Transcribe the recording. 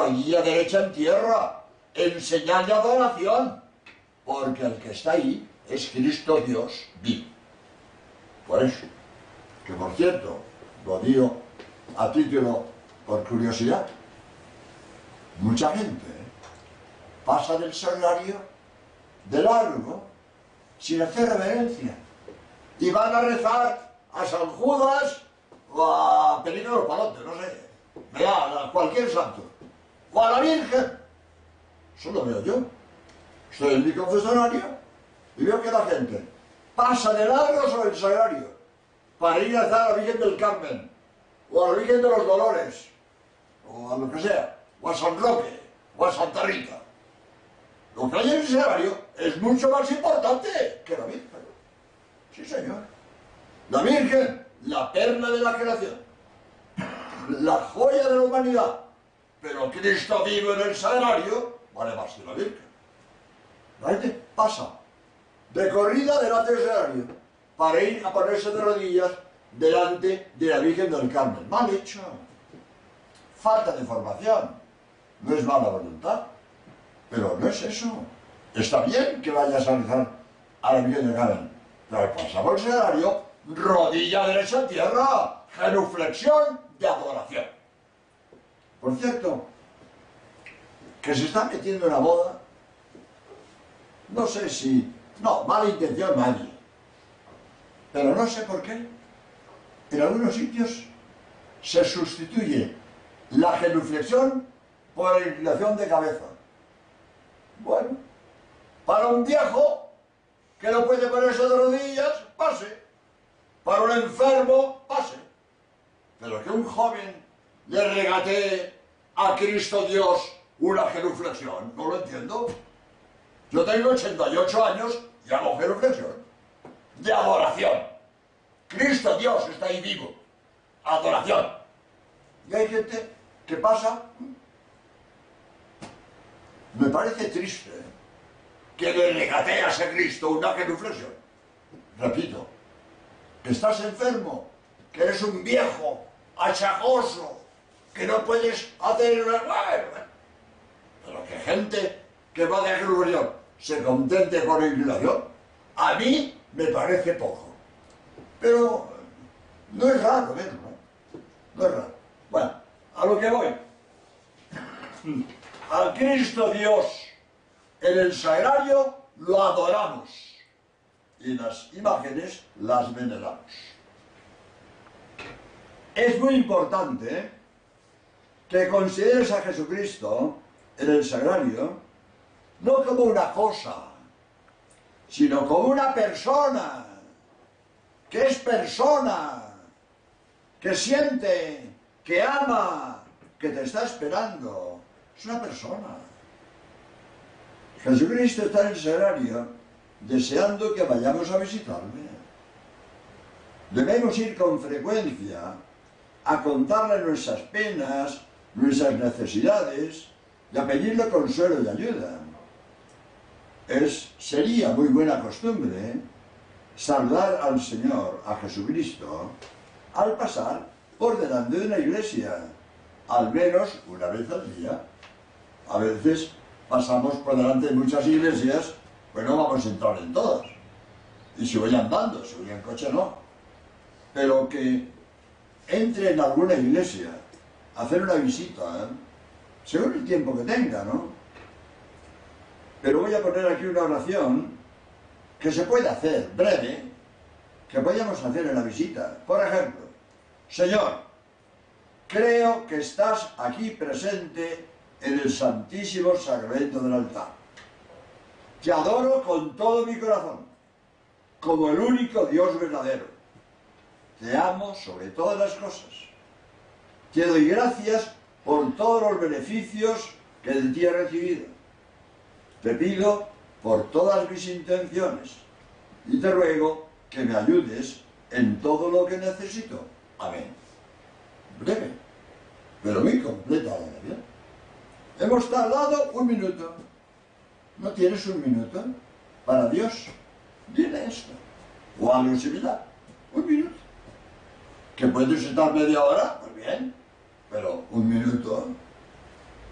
rodilla derecha en tierra, en señal de adoración, porque el que está ahí es Cristo Dios vivo. Por eso, que por cierto, lo digo a título por curiosidad, mucha gente pasa del sagrario de largo sin hacer reverencia y van a rezar a San Judas o a Perico de los Palotes, no sé, a cualquier santo, o a la Virgen. Eso lo veo yo. Estoy en mi confesionario y veo que la gente pasa de largo sobre el sagrario para ir a rezar a la Virgen del Carmen, o a la Virgen de los Dolores, o a lo que sea, o a San Roque, o a Santa Rita. Lo que hay en el sagrario es mucho más importante que la Virgen. Sí, señor. La Virgen, la perla de la creación, la joya de la humanidad, pero Cristo vivo en el sagrario vale más que la Virgen. La gente pasa de corrida delante del sagrario para ir a ponerse de rodillas delante de la Virgen del Carmen. Mal hecho. Falta de formación. No es mala voluntad, pero no es eso. Está bien que vayas a rezar a la Virgen del Carmen, pero pasa por el sagrario, rodilla derecha en tierra, genuflexión de adoración. Por cierto, que se está metiendo en la boda, no sé si... No, mala intención nadie. Pero no sé por qué. En algunos sitios se sustituye la genuflexión por la inclinación de cabeza. Bueno, para un viejo que no puede ponerse de rodillas, pase. Para un enfermo, pase. Pero que un joven le regatee a Cristo Dios una genuflexión, no lo entiendo. Yo tengo 88 años y hago genuflexión de adoración. Cristo Dios está ahí vivo. Adoración. Y hay gente que pasa. Me parece triste que le regateas a Cristo una genuflexión. Repito, que estás enfermo, que eres un viejo, achacoso, que no puedes hacer una... Pero que gente que va de genuflexión se contente con la inclinación, a mí me parece poco. Pero no es raro verlo, no es raro. Bueno, a lo que voy. Al Cristo Dios en el sagrario lo adoramos y las imágenes las veneramos. Es muy importante que consideres a Jesucristo en el sagrario no como una cosa, sino como una persona, que es persona, que siente, que ama, que te está esperando. Es una persona. Jesucristo está en el sagrario deseando que vayamos a visitarle. Debemos ir con frecuencia a contarle nuestras penas, nuestras necesidades y a pedirle consuelo y ayuda. Sería muy buena costumbre saludar al Señor, a Jesucristo, al pasar por delante de una iglesia, al menos una vez al día. A veces pasamos por delante de muchas iglesias, pues no vamos a entrar en todas. Y si voy andando, si voy en coche no. Pero que entre en alguna iglesia a hacer una visita, según el tiempo que tenga, ¿no? Pero voy a poner aquí una oración que se puede hacer, breve, que podíamos hacer en la visita. Por ejemplo, Señor, creo que estás aquí presente en el santísimo sacramento del altar. Te adoro con todo mi corazón, como el único Dios verdadero. Te amo sobre todas las cosas. Te doy gracias por todos los beneficios que de ti he recibido. Te pido por todas mis intenciones y te ruego que me ayudes en todo lo que necesito. Amén. Breve, pero muy completa la oración. Hemos tardado un minuto. ¿No tienes un minuto para Dios? Dile esto. O algo similar. Un minuto. ¿Que puedes estar media hora? Pues bien. Pero un minuto...